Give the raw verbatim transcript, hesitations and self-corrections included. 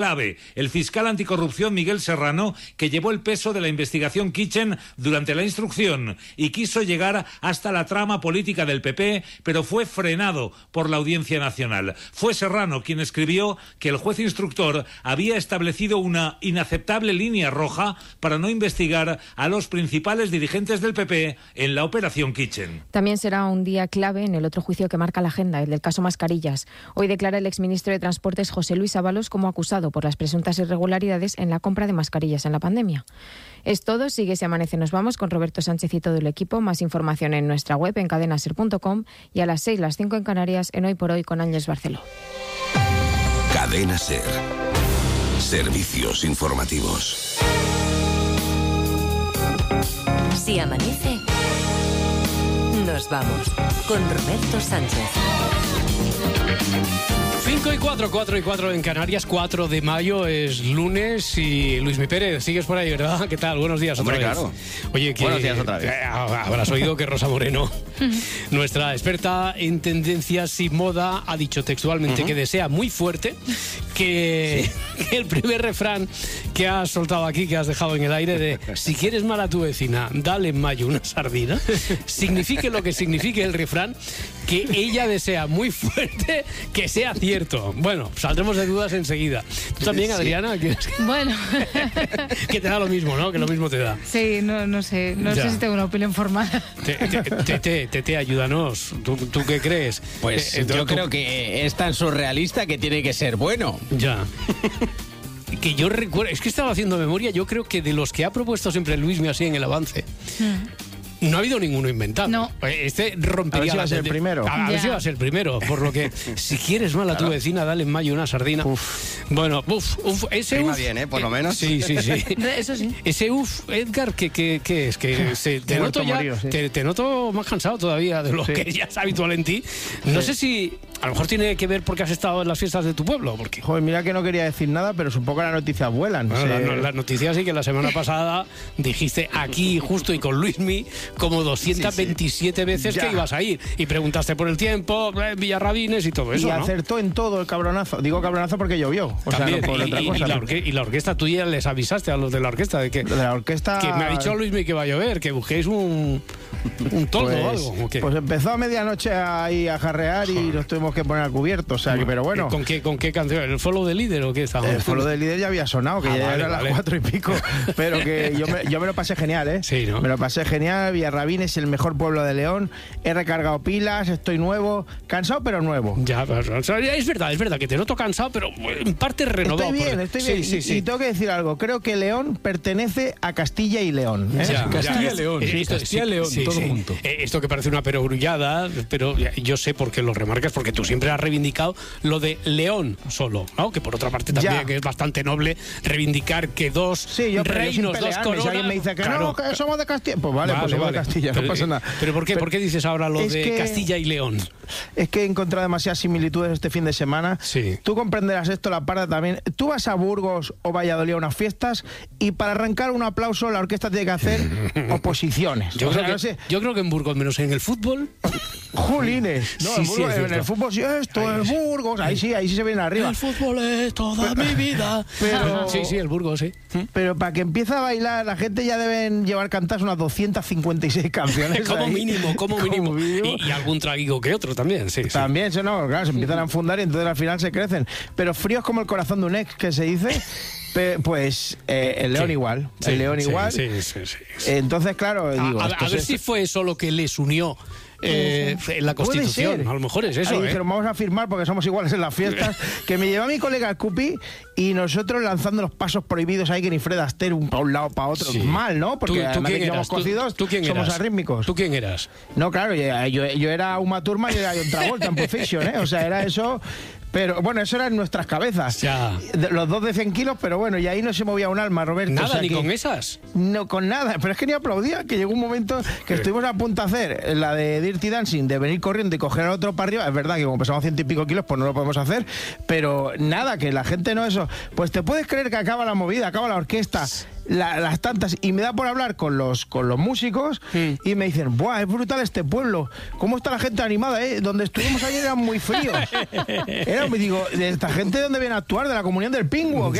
Clave, el fiscal anticorrupción Miguel Serrano, que llevó el peso de la investigación Kitchen durante la instrucción y quiso llegar hasta la trama política del P P, pero fue frenado por la Audiencia Nacional. Fue Serrano quien escribió que el juez instructor había establecido una inaceptable línea roja para no investigar a los principales dirigentes del P P en la operación Kitchen. También será un día clave en el otro juicio que marca la agenda, el del caso Mascarillas. Hoy declara el exministro de Transportes José Luis Ábalos como acusado por las presuntas irregularidades en la compra de mascarillas en la pandemia. Es todo, sigue Si Amanece Nos Vamos con Roberto Sánchez y todo el equipo. Más información en nuestra web en cadena ser punto com y a las seis, las cinco en Canarias en Hoy por Hoy con Ángeles Barceló. Cadena Ser. Servicios informativos. Si amanece, nos vamos con Roberto Sánchez. cinco y cuatro, cuatro y cuatro en Canarias, cuatro de mayo es lunes y Luismi Pérez, sigues por ahí, ¿verdad? ¿Qué tal? Buenos días otra Hombre, vez. claro. Oye, que, Buenos días otra vez. Eh, habrás oído que Rosa Moreno, nuestra experta en tendencias y moda, ha dicho textualmente uh-huh. que desea muy fuerte que, sí. que el primer refrán que has soltado aquí, que has dejado en el aire de si quieres mal a tu vecina, dale en mayo una sardina, signifique lo que signifique el refrán, que ella desea muy fuerte que sea cierto. Bueno, saldremos de dudas enseguida. ¿Tú también, sí. Adriana? Que, bueno. que te da lo mismo, ¿no? Que lo mismo te da. Sí, no, no sé. No ya. sé si tengo una opinión formada. Tete, Tete, ayúdanos. ¿Tú, ¿Tú qué crees? Pues eh, yo tú... creo que es tan surrealista que tiene que ser bueno. Ya. Que yo recuerdo, es que estaba haciendo memoria, yo creo que de los que ha propuesto siempre Luismi así en el avance... Mm. No ha habido ninguno inventado. No. Este rompería... A ver si va a ser el primero. A, a ver si va a ser el primero. Por lo que, si quieres mal a tu vecina, dale en mayo una sardina. Uf. Bueno, uf, uf. Ese Prima uf... bien, ¿eh? Por lo menos. Sí, sí, sí. Eso sí. Ese uf, Edgar, ¿qué, qué, qué es? Que se, te, noto ya, morío, sí. te, te noto más cansado todavía de lo sí. que ya es habitual en ti. No sí. sé si... A lo mejor tiene que ver porque has estado en las fiestas de tu pueblo. Porque... Joder, mira que no quería decir nada, pero supongo que las noticias vuelan. Bueno, sí. las, las noticias sí que la semana pasada dijiste aquí, justo y con Luismi, como doscientas veintisiete sí, sí. veces ya. que ibas a ir. Y preguntaste por el tiempo, Villarrabines y todo eso, Y ¿no? acertó en todo el cabronazo. Digo cabronazo porque llovió. O También, sea, no por y, otra y, cosa. Y la, orque- y la orquesta, tú ya les avisaste a los de la orquesta de que... De la orquesta... Que me ha dicho Luismi que va a llover, que busquéis un... un toldo pues, o algo. ¿O qué? Pues empezó a medianoche ahí a jarrear y nos tuvimos que poner al cubierto. O sea, que, pero bueno. ¿Con qué, con qué canción? ¿El follow de líder o qué estaba? El follow de líder ya había sonado, que ah, ya vale, era vale. las cuatro y pico. Pero que yo me, yo me lo pasé genial, ¿eh? Sí, ¿no? Me lo pasé genial. Villarrabín es el mejor pueblo de León. He recargado pilas, estoy nuevo. Cansado, pero nuevo. Ya, pero, o sea, es verdad, es verdad que te noto cansado, pero en parte renovado. Estoy bien, porque... estoy bien. Sí, sí, sí. Y, y tengo que decir algo. Creo que León pertenece a Castilla y León. ¿eh? Ya, Castilla y León. Sí, Castilla y León, sí, todo sí. junto. Eh, esto que parece una perogrullada, pero yo sé por qué lo remarcas, porque tú siempre has reivindicado lo de León solo, ¿no? Que por otra parte también ya. que es bastante noble reivindicar que dos sí, yo, reinos, dos coronas... Si alguien me dice que claro. no, que somos de Castilla, pues vale, vale pues somos vale. de Castilla, pero, no pasa nada. Pero ¿por qué, pero, ¿por qué dices ahora lo de que, Castilla y León? Es que he encontrado demasiadas similitudes este fin de semana. Sí. Tú comprenderás esto, la parda también. Tú vas a Burgos o Valladolid a unas fiestas y para arrancar un aplauso la orquesta tiene que hacer oposiciones. Yo, o creo sea, que, no sé. yo creo que en Burgos, menos en el fútbol... Julines. No, sí, en, Burgos, sí, en el fútbol sí esto, en Burgos, ahí sí, ahí sí se viene arriba. El fútbol es toda mi vida. Pero, sí, sí, el Burgos, sí. Pero para que empiece a bailar, la gente ya deben llevar cantadas unas doscientas cincuenta y seis canciones. como ahí. mínimo, como, como mínimo. mínimo. Y, y algún traguico que otro también, sí. También, sí. Eso no, claro, se empiezan a enfundar y entonces al final se crecen. Pero fríos como el corazón de un ex, que se dice... Pues eh, el León sí, igual, sí, el León sí, igual. Sí, sí, sí, sí. Entonces, claro, a, digo, a, a ver es... si fue eso lo que les unió eh, en la Constitución. A lo mejor es eso. Ahí ¿eh? dijeron, vamos a firmar porque somos iguales en las fiestas. Que me lleva mi colega Cupi y nosotros lanzando los pasos prohibidos ahí que ni Fred Astaire un para un lado para otro. Sí. Mal, ¿no? Porque ¿Tú, tú quién somos cocidos, ¿Tú, tú quién somos eras? arrítmicos. ¿Tú quién eras? No, claro, yo, yo, yo era Uma Thurman y era John Travolta en Pulp Fiction, ¿eh? O sea, era eso. Pero bueno, eso era en nuestras cabezas. Ya. Los dos de cien kilos, pero bueno, y ahí no se movía un alma, Roberto. Nada, o sea, ni que, con esas. No, con nada. Pero es que ni aplaudía, que llegó un momento que estuvimos a punto de hacer la de Dirty Dancing, de venir corriendo y coger al otro para arriba. Es verdad que como pesamos ciento y pico kilos, pues no lo podemos hacer. Pero nada, que la gente no eso. Pues te puedes creer que acaba la movida, acaba la orquesta. la, las tantas, y me da por hablar con los, con los músicos mm. y me dicen, ¡buah, es brutal este pueblo! ¿Cómo está la gente animada, eh? Donde estuvimos ayer eran muy fríos. Era, me digo, ¿esta gente de dónde viene a actuar? ¿De la Comunión del Pingüo?